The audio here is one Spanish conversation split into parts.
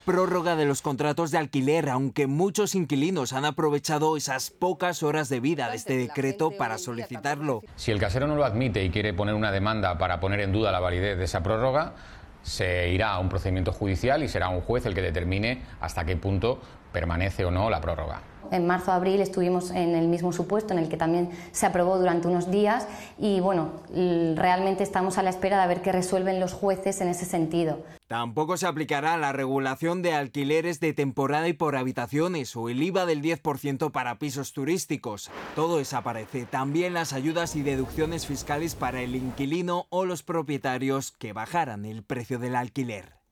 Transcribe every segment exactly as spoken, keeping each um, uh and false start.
Prórroga de los contratos de alquiler, aunque muchos inquilinos han aprovechado esas pocas horas de vida de este decreto para solicitarlo. Si el casero no lo admite y quiere poner una demanda para poner en duda la validez de esa prórroga, se irá a un procedimiento judicial y será un juez el que determine hasta qué punto permanece o no la prórroga. En marzo-abril estuvimos en el mismo supuesto en el que también se aprobó durante unos días y bueno, realmente estamos a la espera de ver qué resuelven los jueces en ese sentido. Tampoco se aplicará la regulación de alquileres de temporada y por habitaciones o el I V A del diez por ciento para pisos turísticos. Todo desaparece. También las ayudas y deducciones fiscales para el inquilino o los propietarios que bajaran el precio del alquiler.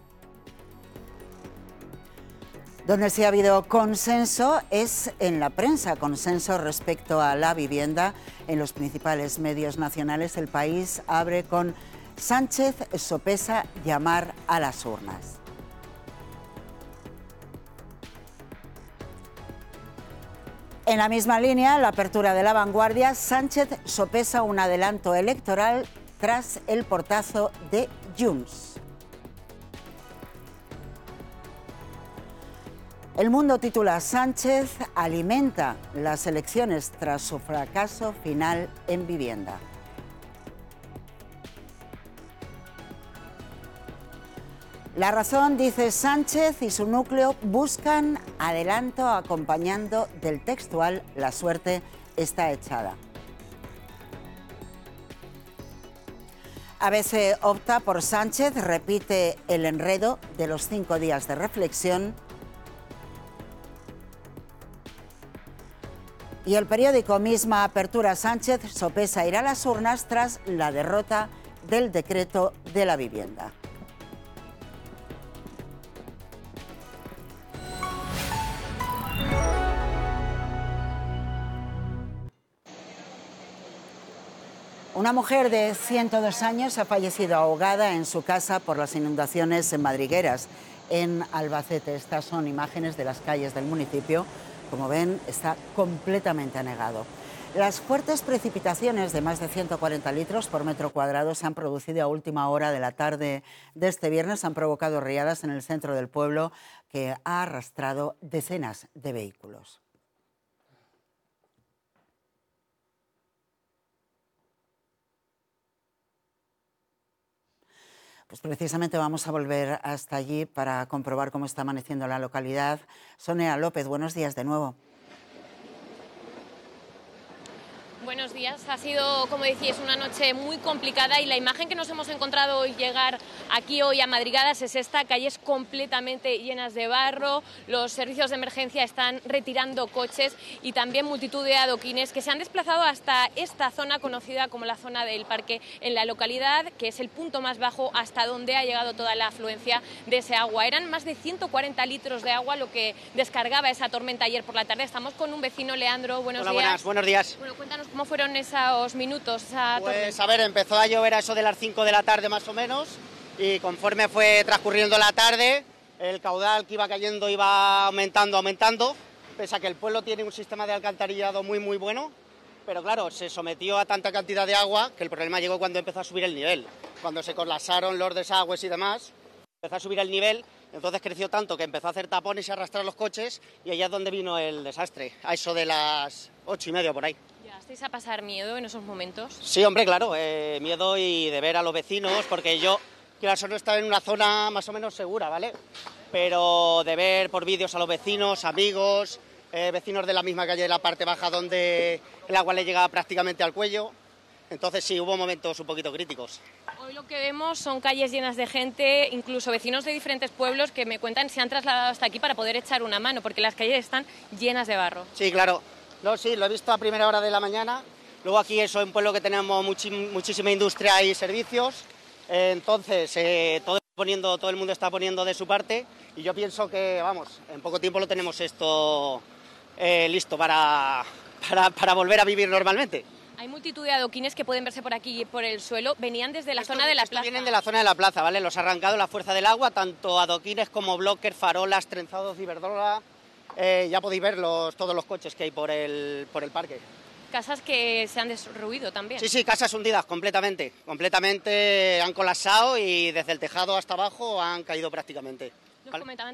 Donde sí ha habido consenso es en la prensa, consenso respecto a la vivienda. En los principales medios nacionales, El País abre con Sánchez sopesa llamar a las urnas. En la misma línea, la apertura de La Vanguardia, Sánchez sopesa un adelanto electoral tras el portazo de Junts. El Mundo titula: Sánchez alimenta las elecciones tras su fracaso final en vivienda. La Razón dice: Sánchez y su núcleo buscan adelanto acompañando del textual: la suerte está echada. A B C opta por Sánchez, repite el enredo de los cinco días de reflexión. Y El Periódico, misma apertura: Sánchez sopesa ir a las urnas tras la derrota del decreto de la vivienda. Una mujer de ciento dos años ha fallecido ahogada en su casa por las inundaciones en Madrigueras, en Albacete. Estas son imágenes de las calles del municipio. Como ven, está completamente anegado. Las fuertes precipitaciones de más de ciento cuarenta litros por metro cuadrado se han producido a última hora de la tarde de este viernes. Han provocado riadas en el centro del pueblo que ha arrastrado decenas de vehículos. Pues precisamente vamos a volver hasta allí para comprobar cómo está amaneciendo la localidad. Sonia López, buenos días de nuevo. Buenos días. Ha sido, como decíais, una noche muy complicada y la imagen que nos hemos encontrado hoy llegar aquí hoy a Madrigadas es esta: calles completamente llenas de barro, los servicios de emergencia están retirando coches y también multitud de adoquines que se han desplazado hasta esta zona conocida como la zona del parque en la localidad, que es el punto más bajo hasta donde ha llegado toda la afluencia de ese agua. Eran más de ciento cuarenta litros de agua lo que descargaba esa tormenta ayer por la tarde. Estamos con un vecino, Leandro, buenos Hola, días. Buenas, buenos días. Bueno, cuéntanos cómo fueron esos minutos, esa Pues tormenta. a ver, empezó a llover a eso de las cinco de la tarde más o menos, y conforme fue transcurriendo la tarde, el caudal que iba cayendo iba aumentando, aumentando, pese a que el pueblo tiene un sistema de alcantarillado muy muy bueno, pero claro, se sometió a tanta cantidad de agua que el problema llegó cuando empezó a subir el nivel, cuando se colapsaron los desagües y demás, empezó a subir el nivel, entonces creció tanto que empezó a hacer tapones y a arrastrar los coches, y allá es donde vino el desastre, a eso de las ocho y media por ahí. ¿Llegasteis a pasar miedo en esos momentos? Sí, hombre, claro, eh, miedo y de ver a los vecinos, porque yo, quiero no estaba en una zona más o menos segura, ¿vale? Pero de ver por vídeos a los vecinos, amigos, eh, vecinos de la misma calle de la parte baja donde el agua le llegaba prácticamente al cuello, entonces sí, hubo momentos un poquito críticos. Hoy lo que vemos son calles llenas de gente, incluso vecinos de diferentes pueblos que me cuentan se han trasladado hasta aquí para poder echar una mano, porque las calles están llenas de barro. Sí, claro. No, sí, lo he visto a primera hora de la mañana. Luego aquí eso es un pueblo que tenemos muchi, muchísima industria y servicios. Eh, entonces, eh, todo, poniendo, todo el mundo está poniendo de su parte. Y yo pienso que, vamos, en poco tiempo lo tenemos esto eh, listo para, para, para volver a vivir normalmente. Hay multitud de adoquines que pueden verse por aquí y por el suelo. Venían desde la Esto, zona de la esto plaza. Vienen de la zona de la plaza, ¿vale? Los ha arrancado la fuerza del agua, tanto adoquines como bloques, farolas, trenzados de Iberdrola. Eh, ya podéis ver los, todos los coches que hay por el, por el parque. Casas que se han derruido también. Sí, sí, casas hundidas completamente. Completamente han colapsado y desde el tejado hasta abajo han caído prácticamente. Nos ¿Vale? comentaban